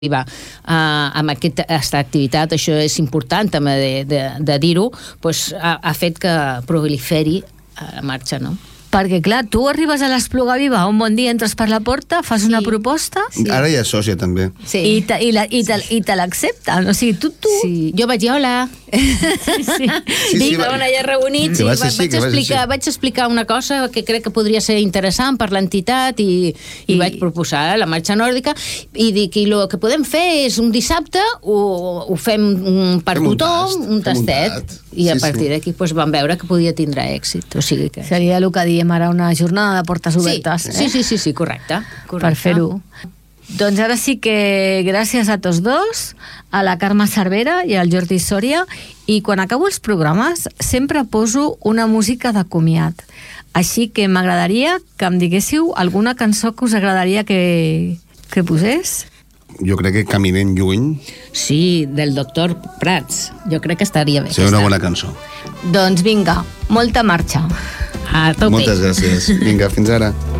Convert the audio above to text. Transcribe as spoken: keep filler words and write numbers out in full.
arribar uh, amb aquesta activitat, això és important també de, de, de dir-ho, pues, ha, ha fet que proliferi la marxa, no? Perquè, clar, tu arribes a l'Espluga Viva, un bon dia entres per la porta, fas sí. una proposta... Sí. Ara ja és sòcia, també. Sí. I, te, i, la, i, te, i te l'accepten, o sigui, tu... tu... Sí. Jo vaig dir, hola. Sí, sí. sí, sí va... allà reunits i va sí, vaig, explicar, vaig explicar una cosa que crec que podria ser interessant per l'entitat i, i, I vaig proposar la marxa nòrdica i dic, i el que podem fer és un dissabte, ho, ho fem per fem tothom, un, tast, un tastet, un i a sí, partir sí. d'aquí pues, vam veure que podia tindre èxit. O sigui que... Seria el que diem ara una jornada de portes obertes. Sí, eh? sí, sí, sí, sí, correcte, correcte. Per fer-ho. Doncs ara sí que gràcies a tots dos, a la Carme Cervera i al Jordi Sòria, i quan acabo els programes sempre poso una música de comiat. Així que m'agradaria que em diguéssiu alguna cançó que us agradaria que, que posés. Jo crec que Caminem lluny. Sí, del doctor Prats. Jo crec que estaria bé. Seria una bona cançó. Doncs vinga, molta marxa. A tope. Moltes gràcies. Vinga, fins ara.